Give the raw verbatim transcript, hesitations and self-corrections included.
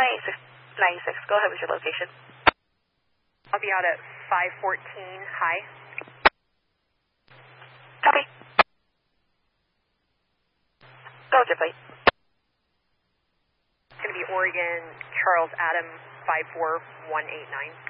ninety-six, ninety-six. Go ahead with your location. I'll be out at five fourteen high. Copy. Go with your plate. It's going to be Oregon, Charles Adam, five four one eight nine.